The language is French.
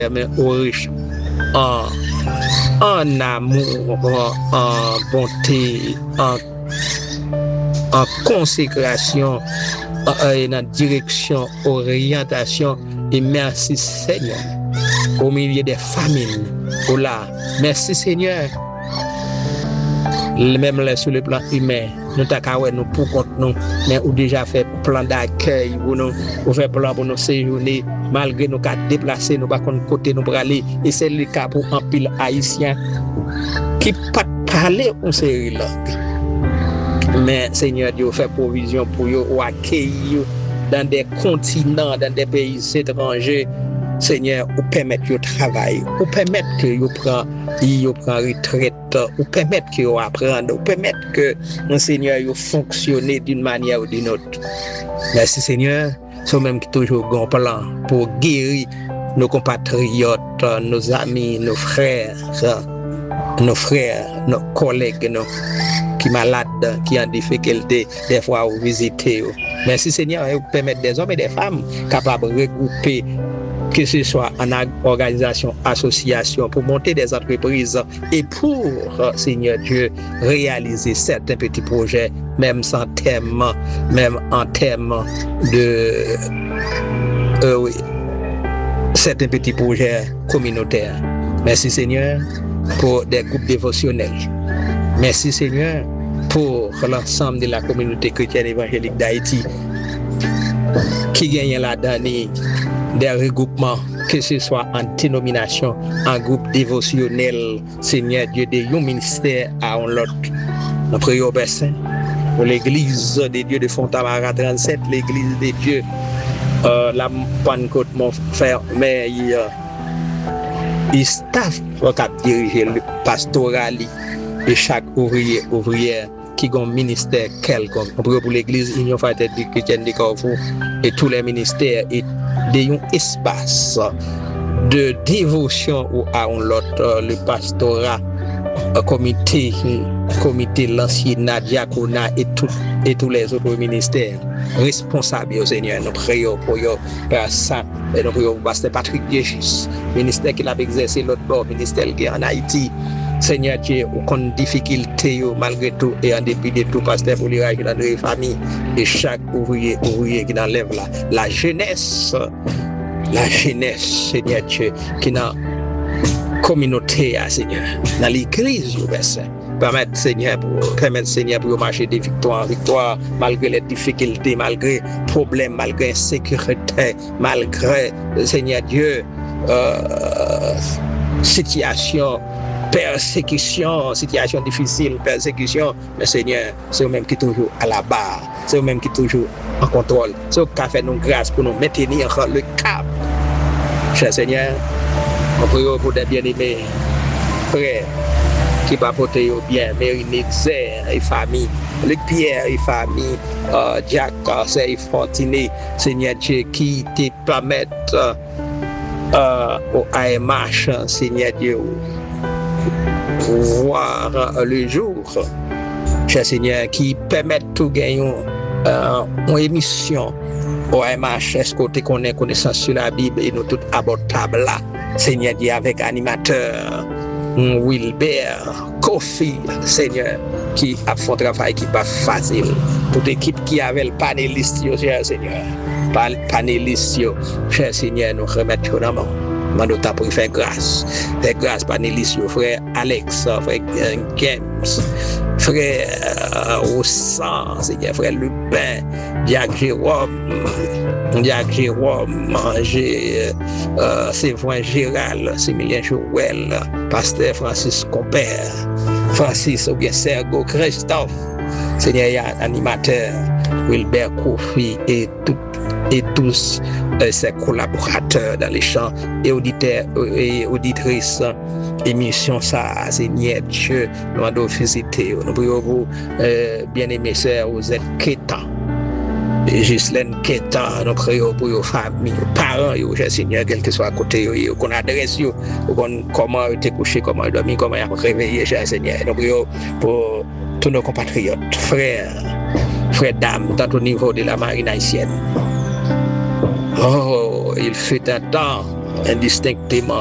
mais riche en, en amour, en bonté, en consécration, en direction, orientation. Et merci Seigneur, au milieu des famines. Oh là, merci Seigneur. Même là sur le plan humain, nous t'avons nous pour compte nous, mais ou déjà fait plan d'accueil pour nous, ou fait plan pour nous séjourner, malgré nous qu'à déplacer, nous pas côté nous pour aller, et c'est le cas pour un pile haïtien qui pas parler en série langue. Mais Seigneur Dieu fait provision pour eux ou accueillir dans des continents, dans des pays étrangers. Seigneur, ou permettre de travailler, ou permettre que vous preniez retraite, ou permettre que vous appreniez, ou permettre que le Seigneur vous fonctionne d'une manière ou d'une autre. Merci Seigneur, c'est même qui toujours un plan pour guérir nos compatriotes, nos amis, nos frères, nos collègues, qui sont malades, qui ont des difficultés, des fois vous visiter. Merci Seigneur, vous permettre des hommes et des femmes capables de regrouper, que ce soit en organisation, association, pour monter des entreprises et pour, Seigneur Dieu, réaliser certains petits projets, même sans thème, même en termes de certains petits projets communautaires. Merci Seigneur pour des groupes dévotionnels. Merci Seigneur pour l'ensemble de la communauté chrétienne évangélique d'Haïti qui gagne la dernière des regroupements, que ce soit en dénomination, en groupe dévotionnel, Seigneur Dieu, de un ministère à un autre. Nous prions Père Saint pour l'église des dieux de Fontamara 37, l'église des dieux, la Pentecôte, mon frère, mais il staff pour diriger le pastoral de chaque ouvrier, ouvrière qui ont un ministère quelconque. On prie pour l'église Union Fraternelle Chrétienne de Carrefour et tous les ministères et d'un espace de dévotion ou à l'autre, le pastorat, comité l'anciennat, diaconat et tous les autres ministères responsables au Seigneur. Nous prions pour eux, Père Saint, et nous prions pour Pasteur Patrick Diégis, ministère qu'il a exercé l'autre bord, ministère qui est en Haïti. Seigneur Dieu, aucune difficulté malgré tout et en dépit de tout, pasteur pour l'Irak dans les familles et chaque ouvrier qui enlève la jeunesse, Seigneur Dieu, qui est dans la communauté, Seigneur, dans l'église, permettre Seigneur pour marcher de victoire en victoire, malgré les difficultés, malgré les problèmes, malgré l'insécurité, malgré, Seigneur Dieu, situation difficile, persécution, mais Seigneur, c'est eux-mêmes qui sont toujours à la barre, c'est eux-mêmes qui sont toujours en contrôle, c'est eux qui fait nous grâce pour nous maintenir le cap. Cher Seigneur, on prie pour des bien-aimés frères qui va porter au bien, Mérine Xer et famille, Luc Pierre et famille, Jack et Fortiné, Seigneur Dieu, qui te permettent au AMH, Seigneur Dieu, voir le jour, cher Seigneur, qui permettent tout gagner une émission au AMH, est-ce que tu connais connaissance sur la Bible et nous tout abordables là, Seigneur Dieu, avec animateur Wilbert, Kofi, Seigneur, qui a fait un travail qui n'est pas facile. Toute équipe qui avait le panéliste, cher Seigneur, panéliste, cher Seigneur, nous remettons dans main. Nous t'as pour faire grâce. Faire grâce panéliste, frère Alex, frère James, frère Roussan, Seigneur, frère Lupin, Jacques Jérôme, Séverin Gérald, Similien Joël, Pasteur Francis Compère, Francis ou bien Sergo Christophe, Seigneur, il y a animateur, Wilbert Kofi et tous ses collaborateurs dans les champs et auditeurs et auditrices émission ça, Seigneur Dieu, nous allons visiter. Nous prions pour bien-aimés sœurs, vous êtes Kétan. Ghislaine Kétan, nous prions pour vos familles, vos parents, cher Seigneur, quel que soit à côté, qu'on adresse, comment te coucher, comment dormir, comment réveiller, cher Seigneur. Nous prions pour tous nos compatriotes, frères, dames, tant au niveau de la marine haïtienne. Oh, il fut un temps indistinctement